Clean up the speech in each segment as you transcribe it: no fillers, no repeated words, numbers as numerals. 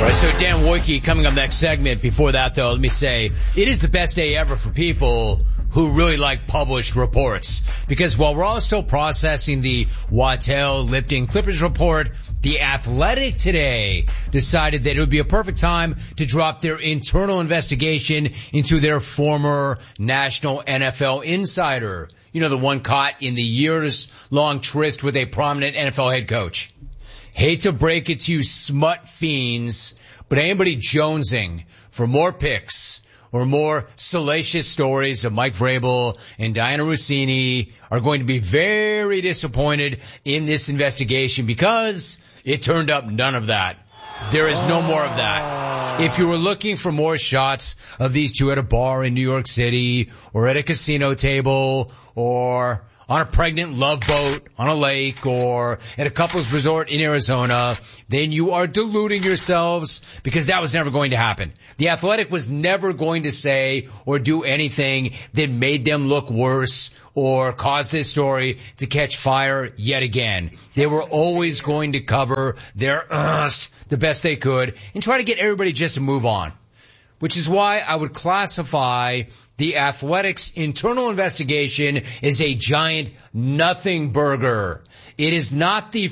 All right, so Dan Wojcicki coming up next segment. Before that, though, let me say it is the best day ever for people who really like published reports. Because while we're all still processing the Waddell Lipton Clippers report, The Athletic today decided that it would be a perfect time to drop their internal investigation into their former national NFL insider. You know, the one caught in the years-long tryst with a prominent NFL head coach. Hate to break it to you smut fiends, but anybody jonesing for more picks or more salacious stories of Mike Vrabel and Diana Russini are going to be very disappointed in this investigation because it turned up none of that. There is no more of that. If you were looking for more shots of these two at a bar in New York City or at a casino table or on a pregnant love boat on a lake or at a couple's resort in Arizona, then you are deluding yourselves because that was never going to happen. The Athletic was never going to say or do anything that made them look worse or caused this story to catch fire yet again. They were always going to cover their the best they could and try to get everybody just to move on. Which is why I would classify the Athletic's internal investigation as a giant nothing burger. It is not the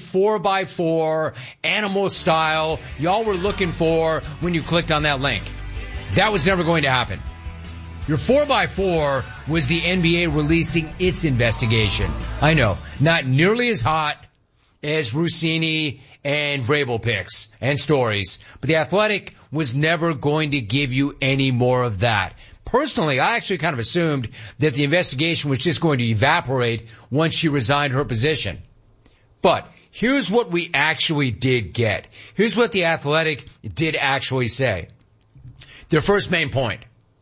4x4 animal style y'all were looking for when you clicked on that link. That was never going to happen. Your 4x4 was the NBA releasing its investigation. I know, not nearly as hot as Russini and Vrabel picks and stories. But the Athletic was never going to give you any more of that. Personally, I actually kind of assumed that the investigation was just going to evaporate once she resigned her position. But here's what we actually did get. Here's what the Athletic did actually say. Their first main point.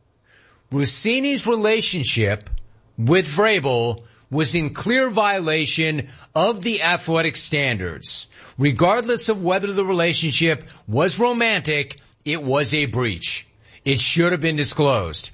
Russini's relationship with Vrabel was in clear violation of the Athletic standards. Regardless of whether the relationship was romantic, it was a breach. It should have been disclosed.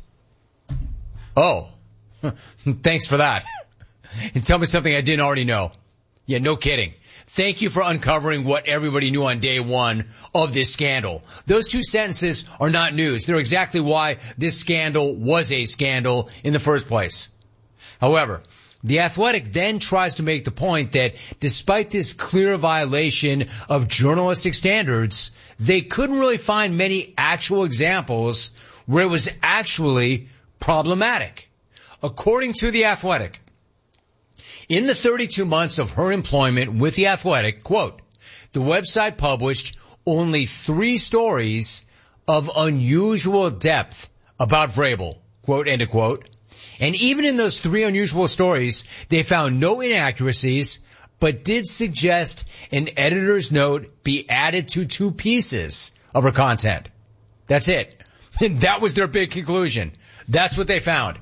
Oh, thanks for that. And tell me something I didn't already know. Yeah, no kidding. Thank you for uncovering what everybody knew on day one of this scandal. Those two sentences are not news. They're exactly why this scandal was a scandal in the first place. However, the Athletic then tries to make the point that despite this clear violation of journalistic standards, they couldn't really find many actual examples where it was actually problematic. According to the Athletic, in the 32 months of her employment with the Athletic, quote, the website published only 3 stories of unusual depth about Vrabel, quote, end of quote. And even in those 3 unusual stories, they found no inaccuracies, but did suggest an editor's note be added to 2 pieces of her content. That's it. That was their big conclusion. That's what they found.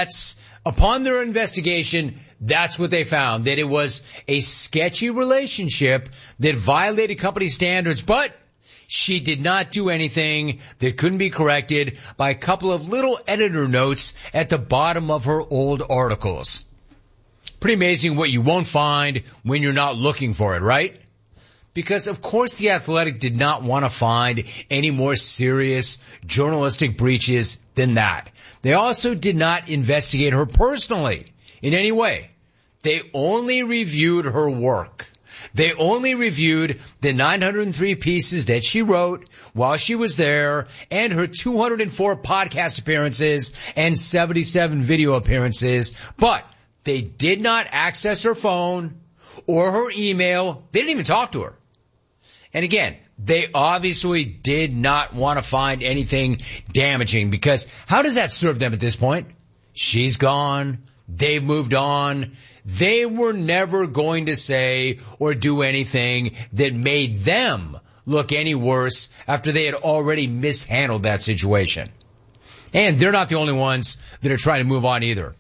Upon their investigation, that's what they found, that it was a sketchy relationship that violated company standards, but she did not do anything that couldn't be corrected by a couple of little editor notes at the bottom of her old articles. Pretty amazing what you won't find when you're not looking for it, right? Because, of course, the Athletic did not want to find any more serious journalistic breaches than that. They also did not investigate her personally in any way. They only reviewed her work. They only reviewed the 903 pieces that she wrote while she was there and her 204 podcast appearances and 77 video appearances, but they did not access her phone or her email. They didn't even talk to her. And again, they obviously did not want to find anything damaging because how does that serve them at this point? She's gone. They've moved on. They were never going to say or do anything that made them look any worse after they had already mishandled that situation. And they're not the only ones that are trying to move on either.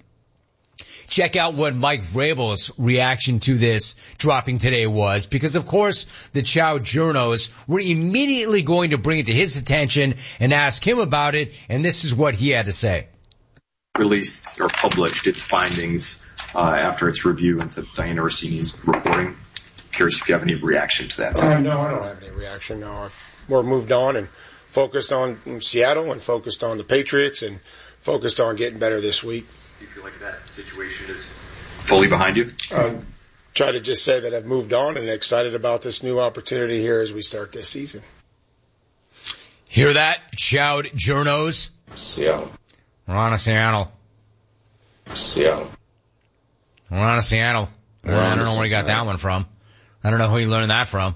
Check out what Mike Vrabel's reaction to this dropping today was, because of course the Chow journos were immediately going to bring it to his attention and ask him about it, and this is what he had to say. Released or published its findings after its review into Diana Russini's reporting. curious if you have any reaction to that. No, I don't have any reaction. No, we're moved on and focused on Seattle and focused on the Patriots and focused on getting better this week. Do you feel like that situation is fully behind you? Try to just say that I've moved on and excited about this new opportunity here as we start this season. Hear that? Shout journos. Seattle. We're on to Seattle. Seattle. We're on to Seattle. I don't know where he got that one from. I don't know who he learned that from.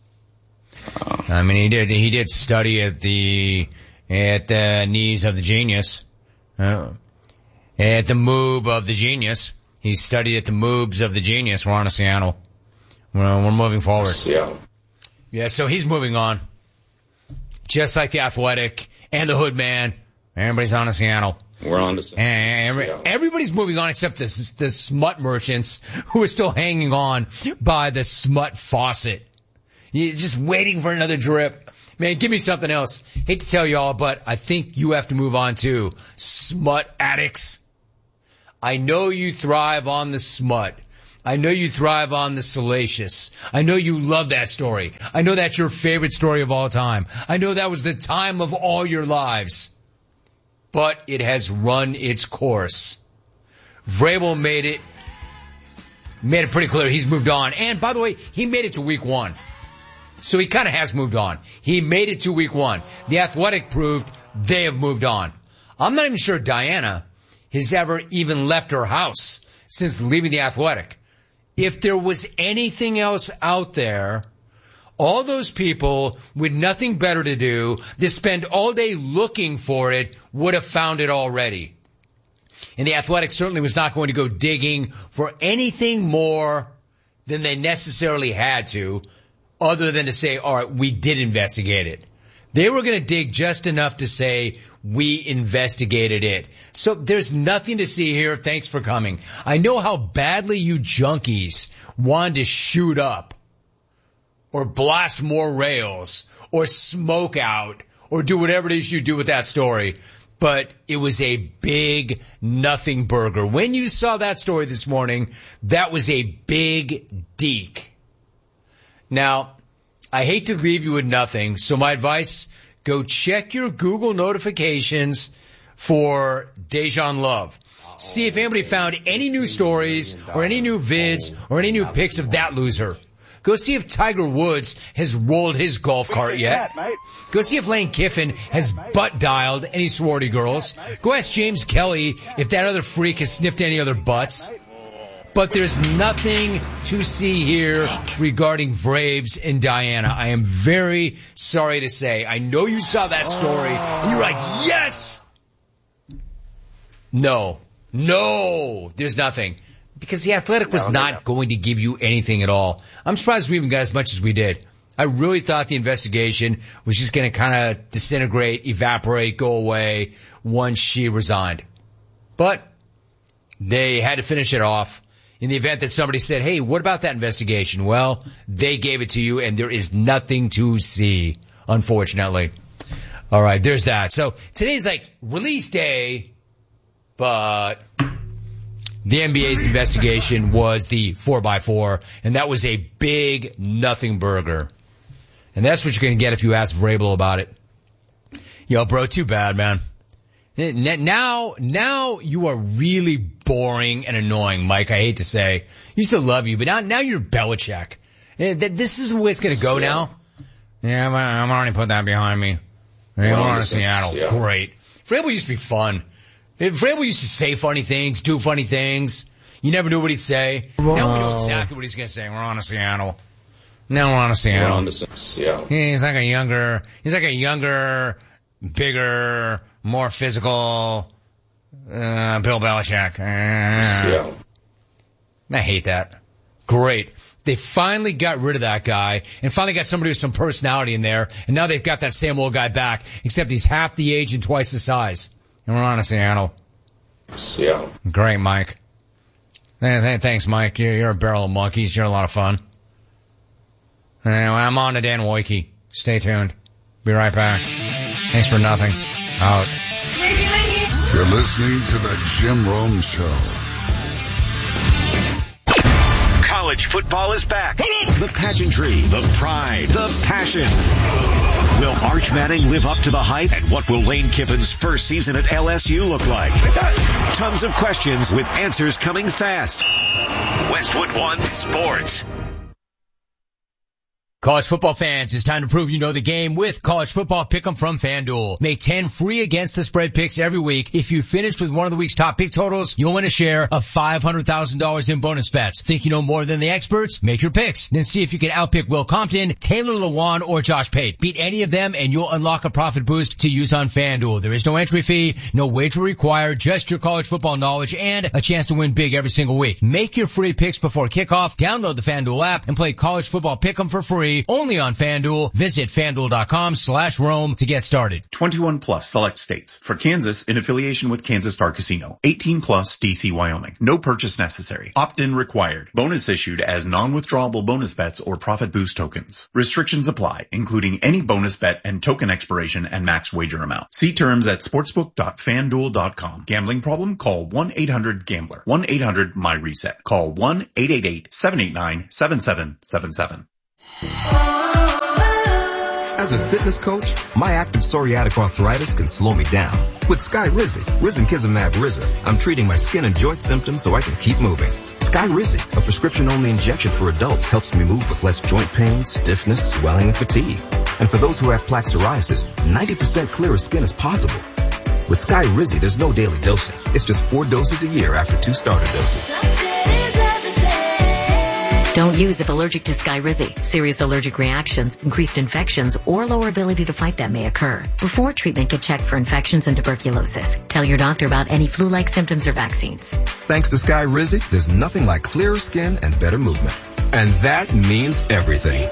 I mean, he did study at the knees of the genius. At the moob of the genius. He studied at the moobs of the genius. We're on to Seattle. We're moving forward. Seattle. Yeah, so he's moving on. Just like the Athletic and the Hood Man. Everybody's on to Seattle. We're on to Seattle. Everybody's moving on except the smut merchants who are still hanging on by the smut faucet. You're just waiting for another drip. Man, give me something else. Hate to tell y'all, but I think you have to move on too. Smut addicts. I know you thrive on the smut. I know you thrive on the salacious. I know you love that story. I know that's your favorite story of all time. I know that was the time of all your lives. But it has run its course. Vrabel made it pretty clear he's moved on. And by the way, he made it to week 1. So he kind of has moved on. He made it to week 1. The Athletic proved they have moved on. I'm not even sure Diana has ever even left her house since leaving the Athletic. If there was anything else out there, all those people with nothing better to do that spend all day looking for it would have found it already. And the Athletic certainly was not going to go digging for anything more than they necessarily had to, other than to say, all right, we did investigate it. They were going to dig just enough to say, we investigated it. So there's nothing to see here. Thanks for coming. I know how badly you junkies wanted to shoot up or blast more rails or smoke out or do whatever it is you do with that story. But it was a big nothing burger. When you saw that story this morning, that was a big deke. Now, I hate to leave you with nothing, so my advice, go check your Google notifications for Dejan Love. See if anybody found any new stories or any new vids or any new pics of that loser. Go see if Tiger Woods has rolled his golf cart yet. Go see if Lane Kiffin has butt dialed any sorority girls. Go ask James Kelly if that other freak has sniffed any other butts. But there's nothing to see here regarding Braves and Diana. I am very sorry to say. I know you saw that story and you're like, yes! No, there's nothing. Because the Athletic was not going to give you anything at all. I'm surprised we even got as much as we did. I really thought the investigation was just going to kind of disintegrate, evaporate, go away once she resigned. But they had to finish it off. In the event that somebody said, hey, what about that investigation? Well, they gave it to you, and there is nothing to see, unfortunately. All right, there's that. So today's like release day, but the NBA's investigation was the 4x4, and that was a big nothing burger. And that's what you're going to get if you ask Vrabel about it. Yo, bro, too bad, man. Now you are really boring and annoying, Mike. I hate to say. Used to love you, but now you're Belichick. This is the way it's going to go now. Yeah, I'm already put that behind me. We're on to Seattle. Yeah. Great. Vrabel used to be fun. Vrabel used to say funny things, do funny things. You never knew what he'd say. Now we know exactly what he's going to say. We're on to Seattle. Now we're on to Seattle. We're on to Seattle. He's like a younger, bigger, more physical, Bill Belichick. Seattle. I hate that. Great. They finally got rid of that guy and finally got somebody with some personality in there. And now they've got that same old guy back, except he's half the age and twice the size. And we're on to Seattle. Seattle. Great, Mike. Thanks, Mike. You're a barrel of monkeys. You're a lot of fun. Anyway, I'm on to Dan Woike. Stay tuned. Be right back. Thanks for nothing. Out. You're listening to the Jim Rome Show. College football is back. The pageantry, the pride, the passion. Will Arch Manning live up to the hype? And what will Lane Kiffin's first season at LSU look like? Tons of questions with answers coming fast. Westwood One Sports. College football fans, it's time to prove you know the game with College Football Pick'em from FanDuel. Make 10 free against the spread picks every week. If you finish with one of the week's top pick totals, you'll win a share of $500,000 in bonus bets. Think you know more than the experts? Make your picks. Then see if you can outpick Will Compton, Taylor Lewan, or Josh Pate. Beat any of them and you'll unlock a profit boost to use on FanDuel. There is no entry fee, no wager required, just your college football knowledge and a chance to win big every single week. Make your free picks before kickoff. Download the FanDuel app and play College Football Pick'em for free. Only on FanDuel. Visit FanDuel.com/Rome to get started. 21 plus select states. For Kansas, in affiliation with Kansas Star Casino. 18 plus DC, Wyoming. No purchase necessary. Opt-in required. Bonus issued as non-withdrawable bonus bets or profit boost tokens. Restrictions apply, including any bonus bet and token expiration and max wager amount. See terms at sportsbook.fanduel.com. Gambling problem? Call 1-800-GAMBLER. 1-800-MY-RESET. Call 1-888-789-7777. As a fitness coach, my active psoriatic arthritis can slow me down. With Skyrizi, Risankizumab Riza, I'm treating my skin and joint symptoms so I can keep moving. Skyrizi, a prescription-only injection for adults, helps me move with less joint pain, stiffness, swelling, and fatigue. And for those who have plaque psoriasis, 90% clearer skin is possible. With Skyrizi, there's no daily dosing. It's just 4 doses a year after 2 starter doses. Don't use if allergic to Skyrizi. Serious allergic reactions, increased infections, or lower ability to fight them may occur. Before treatment, get checked for infections and tuberculosis. Tell your doctor about any flu-like symptoms or vaccines. Thanks to Skyrizi, there's nothing like clearer skin and better movement. And that means everything.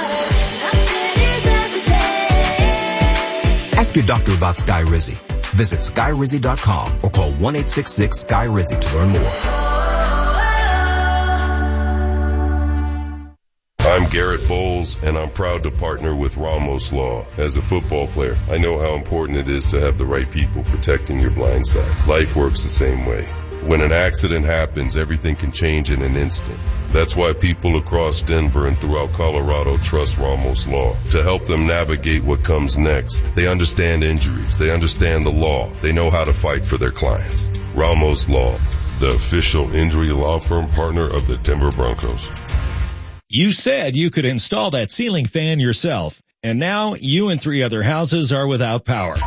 Ask your doctor about Skyrizi. Visit Skyrizi.com or call 1-866-SKY-RIZI to learn more. I'm Garrett Bowles, and I'm proud to partner with Ramos Law. As a football player, I know how important it is to have the right people protecting your blind side. Life works the same way. When an accident happens, everything can change in an instant. That's why people across Denver and throughout Colorado trust Ramos Law to help them navigate what comes next. They understand injuries. They understand the law. They know how to fight for their clients. Ramos Law, the official injury law firm partner of the Denver Broncos. You said you could install that ceiling fan yourself, and now you and 3 other houses are without power.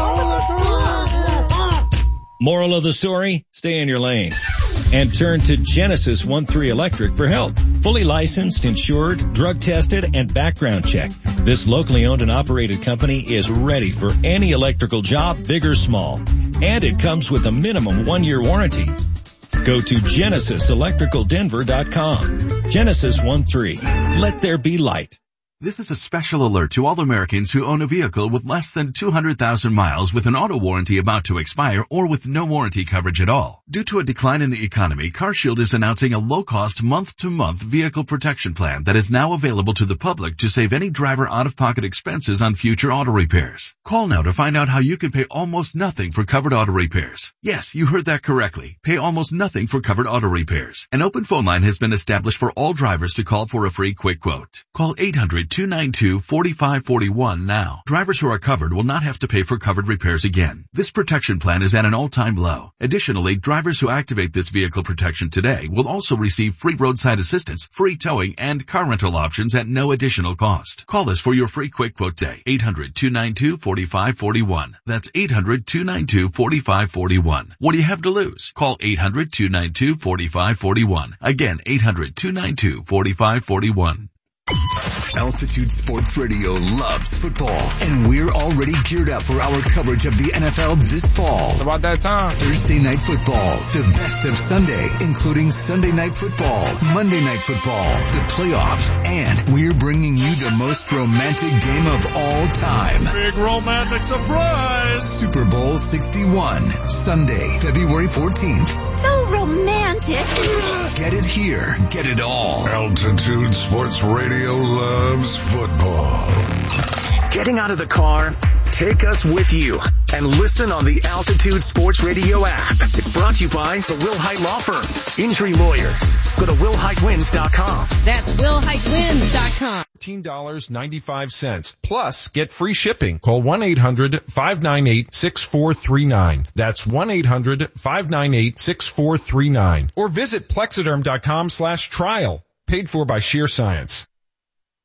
Moral of the story? Stay in your lane. And turn to Genesis 1-3 Electric for help. Fully licensed, insured, drug tested, and background checked. This locally owned and operated company is ready for any electrical job, big or small. And it comes with a minimum 1-year warranty. Go to GenesisElectricalDenver.com. Genesis 1-3. Let there be light. This is a special alert to all Americans who own a vehicle with less than 200,000 miles with an auto warranty about to expire or with no warranty coverage at all. Due to a decline in the economy, CarShield is announcing a low-cost month-to-month vehicle protection plan that is now available to the public to save any driver out-of-pocket expenses on future auto repairs. Call now to find out how you can pay almost nothing for covered auto repairs. Yes, you heard that correctly. Pay almost nothing for covered auto repairs. An open phone line has been established for all drivers to call for a free quick quote. Call 800-292-4541 now. Drivers who are covered will not have to pay for covered repairs again. This protection plan is at an all-time low. Additionally, drivers who activate this vehicle protection today will also receive free roadside assistance, free towing, and car rental options at no additional cost. Call us for your free quick quote today. 800-292-4541. That's 800-292-4541. What do you have to lose? Call 800-292-4541. Again, 800-292-4541. Altitude Sports Radio loves football, and we're already geared up for our coverage of the NFL this fall. It's about that time. Thursday Night Football, the best of Sunday, including Sunday Night Football, Monday Night Football, the playoffs, and we're bringing you the most romantic game of all time. Big romantic surprise! Super Bowl 61, Sunday, February 14th. So romantic. Get it here. Get it all. Altitude Sports Radio loves football. Getting out of the car? Take us with you and listen on the Altitude Sports Radio app. It's brought to you by the Wilhite Law Firm. Injury lawyers. Go to WilhiteWins.com. That's WilhiteWins.com. $15.95. Plus, get free shipping. Call 1-800-598-6439. That's 1-800-598-6439. Or visit Plexiderm.com/trial. Paid for by Sheer Science.